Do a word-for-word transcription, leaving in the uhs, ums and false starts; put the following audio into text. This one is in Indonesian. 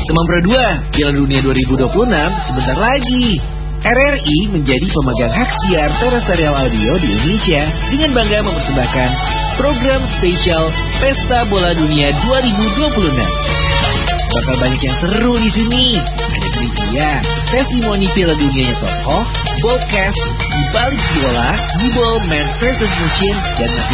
Teman Pro dua, Piala Dunia dua ribu dua puluh enam sebentar lagi. R R I menjadi pemegang hak siar terrestrial audio di Indonesia dengan bangga mempersembahkan program spesial Pesta Bola Dunia dua ribu dua puluh enam. Bakal banyak yang seru di sini. Ada trivia, testimoni Piala Dunianya tokoh, podcast, di balik bola, di ball man versus machine, dan masih